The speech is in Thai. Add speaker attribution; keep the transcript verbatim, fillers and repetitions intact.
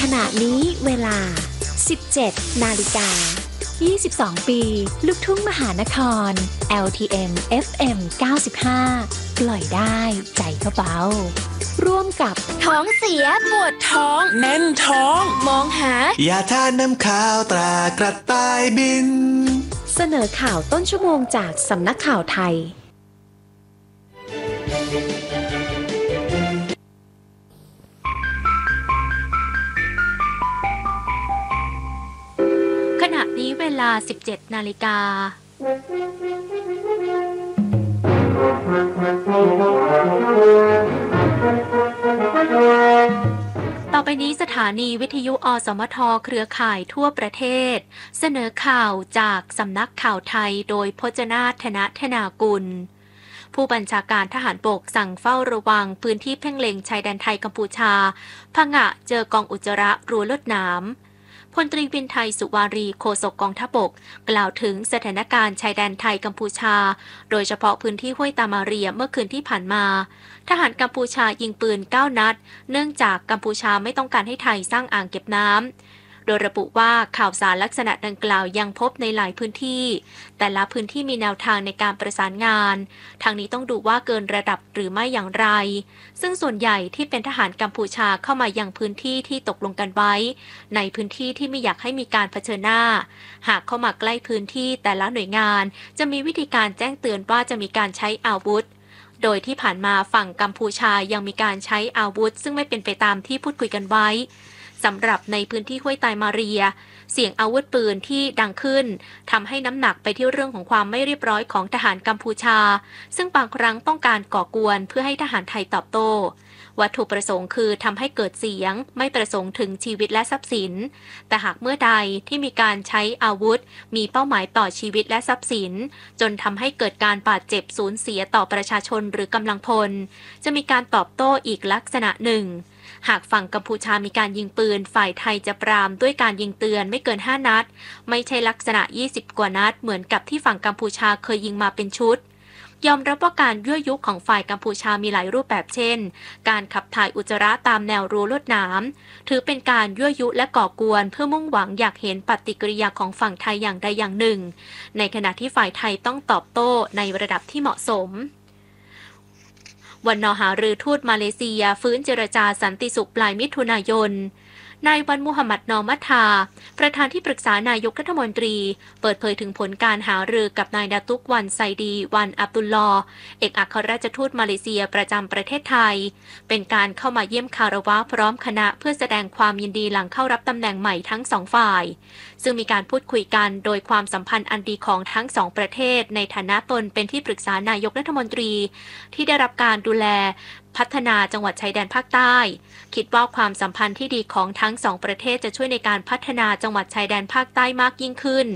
Speaker 1: ขณะนี้เวลา สิบเจ็ด นาฬิกา ยี่สิบสอง ปี ลูกทุ่งมหานคร แอล ที เอ็ม เอฟ เอ็ม เก้าสิบห้า ปล่อยได้ใจก็เบาร่วมกับ
Speaker 2: ท้องเสียปวดท้อง
Speaker 3: แน่นท้อง
Speaker 2: มองหาย
Speaker 4: าทานน้ำข้าวตรากระต่ายบิน
Speaker 1: เสนอข่าวต้นชั่วโมงจากสำนักข่าวไทย
Speaker 5: ขณะนี้เวลา สิบเจ็ด นาฬิกาต่อไปนี้สถานีวิทยุอสมทเครือข่ายทั่วประเทศเสนอข่าวจากสำนักข่าวไทยโดยพจนาถนธนากุลผู้บัญชาการทหารบกสั่งเฝ้าระวังพื้นที่เพ่งเล็งชายแดนไทยกัมพูชาผงะเจอกองอุจจาระรัวลวดหนามพลตรีวินไทยสุวารีโฆษกกองทัพบกกล่าวถึงสถานการณ์ชายแดนไทยกัมพูชาโดยเฉพาะพื้นที่ห้วยตามาเรียเมื่อคืนที่ผ่านมาทหารกัมพูชายิงปืนเก้านัดเนื่องจากกัมพูชาไม่ต้องการให้ไทยสร้างอ่างเก็บน้ำโดยระบุว่าข่าวสารลักษณะดังกล่าวยังพบในหลายพื้นที่แต่ละพื้นที่มีแนวทางในการประสานงานทางนี้ต้องดูว่าเกินระดับหรือไม่อย่างไรซึ่งส่วนใหญ่ที่เป็นทหารกัมพูชาเข้ามายังพื้นที่ที่ตกลงกันไว้ในพื้นที่ที่ไม่อยากให้มีการเผชิญหน้าหากเข้ามาใกล้พื้นที่แต่ละหน่วยงานจะมีวิธีการแจ้งเตือนว่าจะมีการใช้อาวุธโดยที่ผ่านมาฝั่งกัมพูชายังมีการใช้อาวุธซึ่งไม่เป็นไปตามที่พูดคุยกันไว้สำหรับในพื้นที่ห้วยตายมาเรียเสียงอาวุธปืนที่ดังขึ้นทำให้น้ำหนักไปที่เรื่องของความไม่เรียบร้อยของทหารกัมพูชาซึ่งบางครั้งต้องการก่อกวนเพื่อให้ทหารไทยตอบโต้วัตถุประสงค์คือทำให้เกิดเสียงไม่ประสงค์ถึงชีวิตและทรัพย์สินแต่หากเมื่อใดที่มีการใช้อาวุธมีเป้าหมายต่อชีวิตและทรัพย์สินจนทำให้เกิดการบาดเจ็บสูญเสียต่อประชาชนหรือกำลังพลจะมีการตอบโต้อีกลักษณะหนึ่งหากฝั่งกัมพูชามีการยิงปืนฝ่ายไทยจะปรามด้วยการยิงเตือนไม่เกินห้านัดไม่ใช่ลักษณะยี่สิบกว่านัดเหมือนกับที่ฝั่งกัมพูชาเคยยิงมาเป็นชุดยอมรับว่าการยั่วยุของฝ่ายกัมพูชามีหลายรูปแบบเช่นการขับถ่ายอุจจาระตามแนวรั้วลวดหนามถือเป็นการยั่วยุและก่อกวนเพื่อมุ่งหวังอยากเห็นปฏิกิริยาของฝั่งไทยอย่างใดอย่างหนึ่งในขณะที่ฝ่ายไทยต้องตอบโต้ในระดับที่เหมาะสมวันนหารือทูตมาเลเซียฟื้นเจรจาสันติสุขปลายมิถุนายนนายวันมุฮัมมัดนอมัทธาประธานที่ปรึกษานายกรัฐมนตรีเปิดเผยถึงผลการหารือกับนายดาตุกวันไซดีวันอับดุลลอฮ์เอกอัครราชทูตมาเลเซียประจำประเทศไทยเป็นการเข้ามาเยี่ยมคารวะพร้อมคณะเพื่อแสดงความยินดีหลังเข้ารับตำแหน่งใหม่ทั้งสองฝ่ายซึ่งมีการพูดคุยกันโดยความสัมพันธ์อันดีของทั้งสองประเทศในฐานะตนเป็นที่ปรึกษานายกรัฐมนตรีที่ได้รับการดูแลพัฒนาจังหวัดชายแดนภาคใต้คิดว่าความสัมพันธ์ที่ดีของทั้งสองประเทศจะช่วยในการพัฒนาจังหวัดชายแดนภาคใต้มากยิ่งขึ้น